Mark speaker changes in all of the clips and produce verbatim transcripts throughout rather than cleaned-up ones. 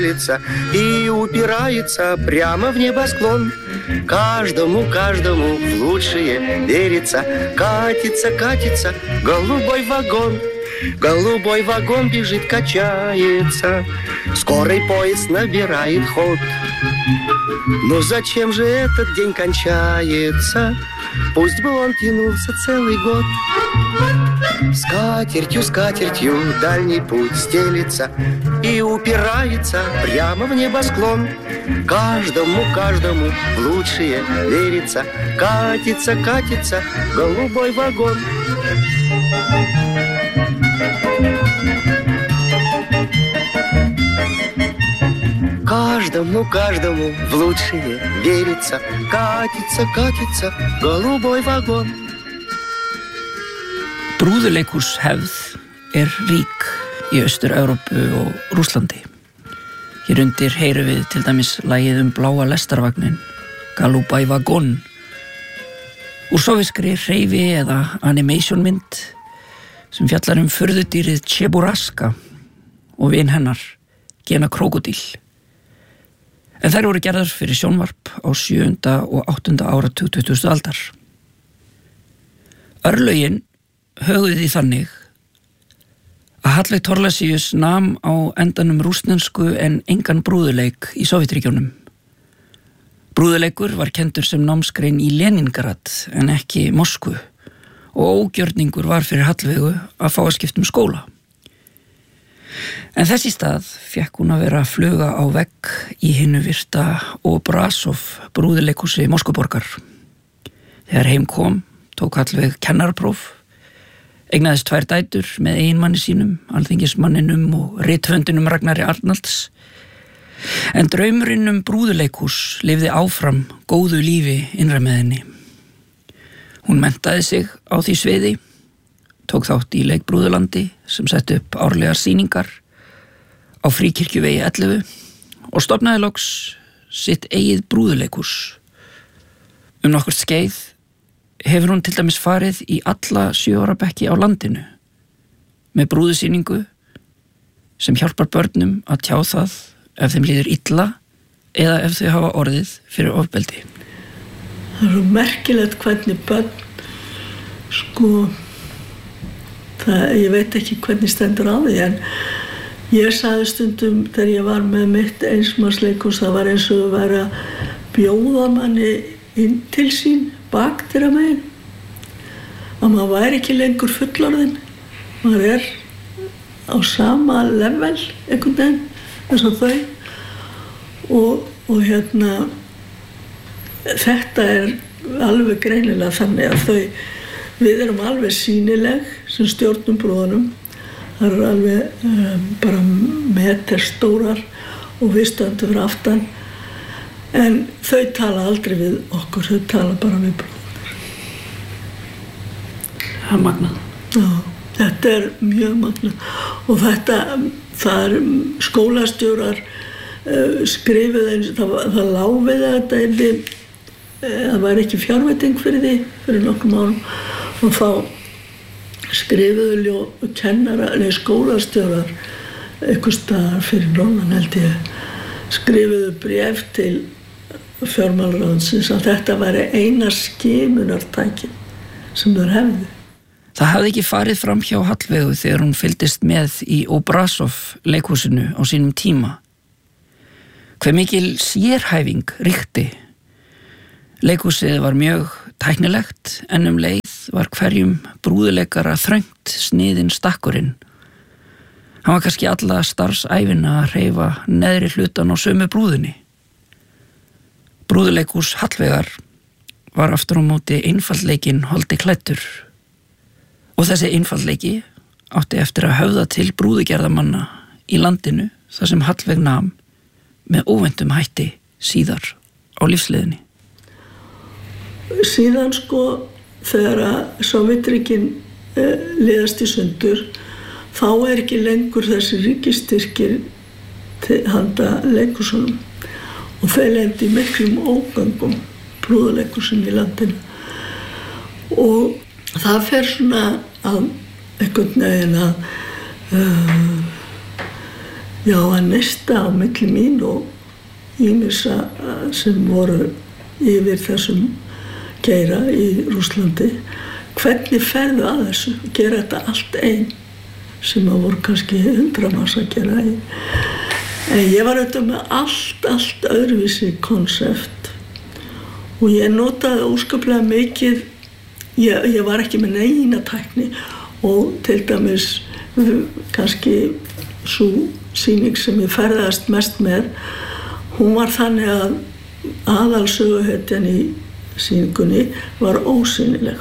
Speaker 1: и упирается прямо в небосклон. Каждому, каждому в лучшее верится. Катится, катится голубой вагон. Голубой вагон бежит, качается. Скорый поезд набирает ход. Но зачем же этот день кончается? Пусть бы он тянулся целый год. Скатертью, скатертью дальний путь стелится и упирается прямо в небосклон. Каждому, каждому в лучшее верится. Катится, катится голубой вагон. Каждому, каждому в лучшее верится. Катится, катится голубой вагон.
Speaker 2: Brúðuleikhúshefð er rík í Austur-Evrópu og Rússlandi. Hér undir heyrum við til dæmis lagið um bláa lestarvagnin, Голубой вагон, úr sovéskri hreyfi eða animationmynd sem fjallar um furðudýrið Cheburaska og vin hennar, Gena Krókódíl. En þær voru gerðar fyrir sjónvarp á sjöunda og áttunda áratug tuttugustu aldar. Örlögin höguðu því þannig að Hallveig Thorlacius nam á endanum rússnesku en engan brúðuleik í Sovétríkjunum. Brúðuleikur var kenndur sem námsgrein í Leningrad en ekki Moskvu og ógjörningur var fyrir Hallveigu að fá að skipta um skóla. En þess í stað fékk hún að vera að fluga á vegg í hinu virta Obrasov brúðuleikhúsi Moskvuborgar. Þegar heim kom tók Hallveig kennarapróf, eignaðist tvær dætur með eiginmanni sínum, alþingismanninum og rithöndinum Ragnari Arnalds. En draumurinn um brúðuleikhús lifði áfram góðu lífi innra með henni. Hún menntaði sig á því sviði, tók þátt í leikbrúðulandi sem setti upp árlegar sýningar á Fríkirkjuvegi ellefu og stofnaði loks sitt eigið brúðuleikhús. Um nokkurt skeið hefur hún til dæmis farið í alla sjö ára bekki á landinu með brúðusýningu sem hjálpar börnum að tjá það ef þeim líður illa eða ef þau hafa orðið fyrir ofbeldi.
Speaker 3: Það er svo merkilegt hvernig börn, sko, það, ég veit ekki hvernig stendur á því, en ég sagði stundum þegar ég var með mitt einsmannsleikhús, það var eins og að vera bjóða manni inn til sín bakdyra megin, að maður væri ekki lengur fullorðinn, maður er á sama level einhvern veginn eins og þau og, og hérna þetta er alveg greinilega þannig að þau, við erum alveg sýnileg sem stjórnum brúðunum, það eru alveg um, bara meterstórar og við stöndum fyrir aftan. En þau tala aldrei við okkur, þau tala bara við bróðunar.
Speaker 2: Það er magnað.
Speaker 3: Já, þetta er mjög magnað. Og þetta, það er skólastjórar uh, skrifuð eins, það, það lá við þetta einni, uh, það var ekki fjárveiting fyrir því, fyrir nokkrum árum. Og þá skrifuðu ljó, kennara, nei skólastjórar, einhvers staðar fyrir norðan held ég, skrifuðu bréf til fjármálaráðsins að þetta væri eina skimunartæki sem þeir hefðu.
Speaker 2: Það hafði ekki farið fram hjá Hallveigu þegar hún fylgdist með í Obrasov leikhúsinu á sínum tíma. Hve mikil sérhæfing ríkti. Leikhúsið var mjög tæknilegt en um leið var hverjum brúðuleikara þröngt sniðinn stakkurinn. Hann var kannski alla starfsævina að hreyfa neðri hlutan á sömu brúðinni. Brúðuleikhús Hallveigar var aftur á móti einfaldleikinn holdi klæddur. Og þessi einfaldleiki átti eftir að höfða til brúðugerðamanna í landinu þar sem Hallveig nam með óvæntum hætti síðar á lífsleiðinni.
Speaker 3: Síðan sko þegar að Sovétríkin eh, liðast í sundur, þá er ekki lengur þessi ríkisstyrkir til handa leikhúsunum og þeir lendi í miklum ógöngum brúðuleikhúsum í landinu og það fer svona að einhvern veginn að uh, já, að neista á milli mín og ýmissa sem voru yfir þessum geira í Rússlandi. Hvernig ferðu að þessu? Gera þetta allt einn, sem að voru kannski hundra manns að gera einn. En ég var auðvitað með allt, allt öðruvísi konsept og ég notaði óskaplega mikið. Ég, ég var ekki með neina tækni og til dæmis kannski sú sýning sem ég ferðast mest með, hún var þannig að aðalsöguhetjan í sýningunni var ósýnileg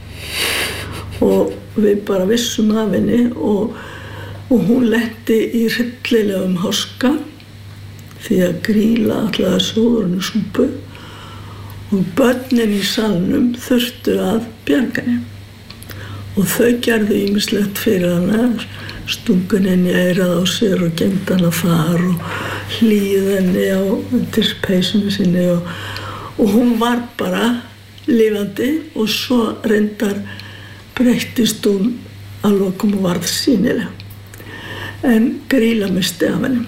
Speaker 3: og við bara vissum af henni og, og hún lenti í hryllilegum háska því að Grýla ætlaði að sjóða henni súpu og börnin í salnum þurftu að bjarga henni og þau gerðu ýmislegt fyrir hana, stungun henni í eyrað á sér og geymd hana þar og hlýð henni á undir peysunni sinni og, og hún var bara lifandi og svo reyndar breyttist hún að lokum og varð sýnileg. En Grýla missti af henni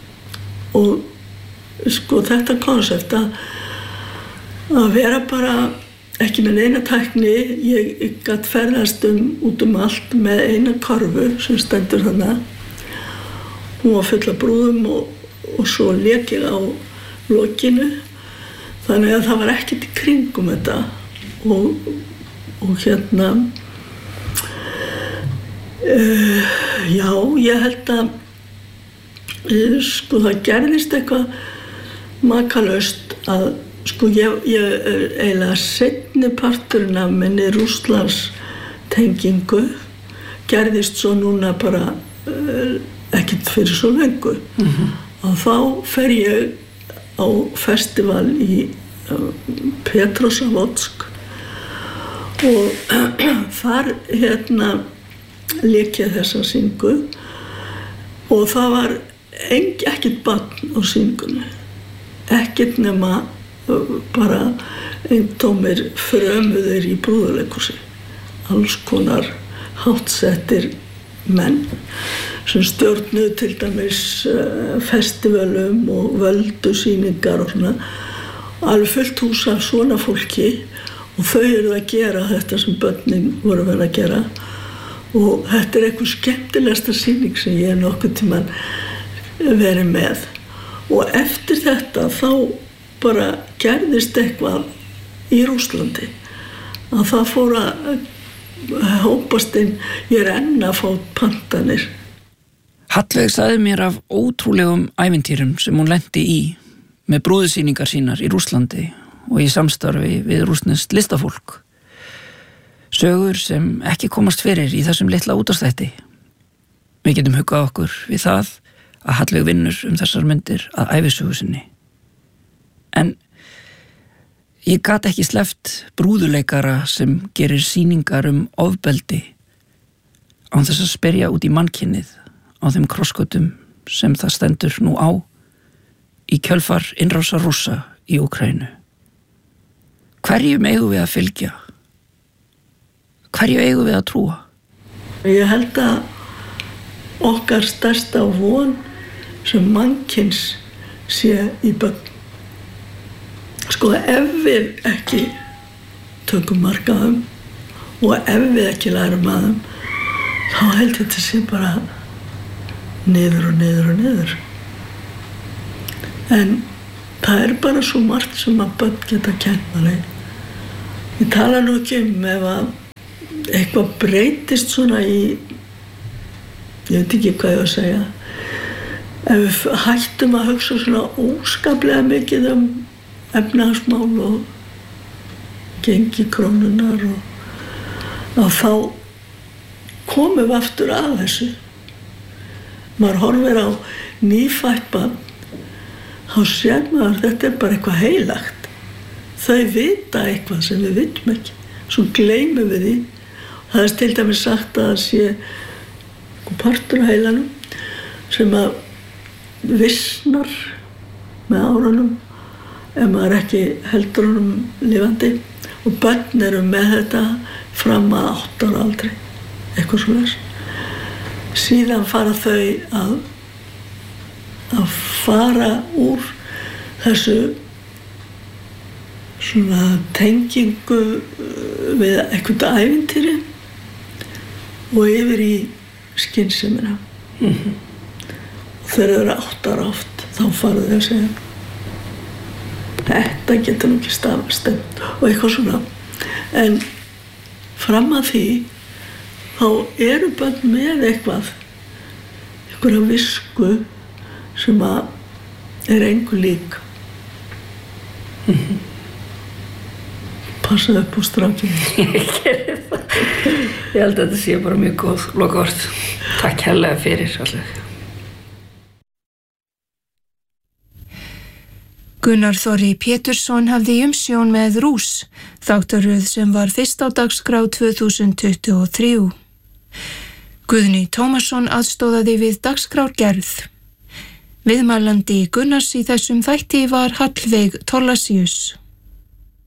Speaker 3: og sko þetta konsept að að vera bara ekki með neina tækni, ég, ég gat ferðast um út um allt með eina karfu sem stendur þarna. Hún var full af brúðum og, og svo lék ég á lokinu. Þannig að það var ekkert í kringum þetta og, og hérna, uh, já, ég held að uh, sko það gerðist eitthvað makalaust að sko ég, ég eiginlega seinni parturinn af minni Rússlands tengingu gerðist svo núna bara uh, ekkert fyrir svo lengu. Mm-hmm. Og þá fer ég á festival í uh, Petrozavodsk og uh, þar hérna lék ég þessa sýningu og það var engi, ekkert barn á sýningunni, ekkert nema bara eintómir frömuðir í brúðuleikhúsi, alls konar háttsettir menn sem stjórnuðu til dæmis festivalum og völdu sýningar og svona, alveg fullt hús af svona fólki og þau eru að gera þetta sem börnin voru verið að gera og þetta er eitthvað skemmtilegasta sýning sem ég nokkuð tímann verið með og eftir þetta þá bara gerðist eitthvað í Rússlandi að það fór að hópast inn, ég er enn að fá pantanir.
Speaker 2: Hallveig sagði mér af ótrúlegum ævintýrum sem hún lenti í með brúðsýningar sínar í Rússlandi og í samstarfi við rússneskt listafólk. Sögur sem ekki komast fyrir í þessum litla útvarpsþætti. Við getum huggað okkur við það að Hallveig vinnur um þessar myndir að ævisögu sinni. En ég gat ekki sleppt brúðuleikara sem gerir sýningar um ofbeldi án þess að spyrja út í mannkynnið á þeim krossgötum sem það stendur nú á í kjölfar innrásar Rússa í Úkraínu. Hverjum eigum við að fylgja? Hverju eigum við að trúa?
Speaker 3: Ég held að okkar stærsta von sem mannkyns sé í börn. Sko ef við ekki tökum mark á þeim og ef við ekki lærum að þeim þá held þetta sé bara niður og niður og niður. En það er bara svo margt sem að börn geta kennt manni. Ég tala nú ekki um ef að eitthvað breytist svona í, ég veit ekki hvað ég á að segja, ef við hættum að hugsa svona óskaplega mikið um efnahagsmál og gengi krónunar og, og þá komum við aftur að þessu. Maður horfir á nýfætt barn, þá sér maður að þetta er bara eitthvað heilagt. Þau vita eitthvað sem við vitum ekki, svo gleymum við því. Það er til dæmis sagt að það sé partur á heilanum sem að vissnar með árunum ef maður ekki heldur honum lifandi og börn eru með þetta fram að átta ára aldri, eitthvað svoleiðis. Síðan fara þau að að fara úr þessu svona tengingu við eitthvað ævintýri og yfir í skynsemina. Mm-hmm. Og þegar þau eru áttar oft þá farið þau að segja þetta getur nú ekki stemt og eitthvað svona. En fram að því þá eru börn með eitthvað einhverja visku sem að er engu lík. Mm-hmm. Passaðu upp á strákinu.
Speaker 2: Ég gerir það. Ég held að þetta sé bara mjög góð lokaorð. Takk hérlega fyrir allir.
Speaker 4: Gunnar Þorri Pétursson hafði umsjón með Rús, þáttaröð sem var fyrst á dagskrá tvö þúsund tuttugu og þrjú. Guðni Tómasson aðstóðaði við dagskrárgerð. Viðmælandi Gunnars í þessum þætti var Hallveig Thorlacius.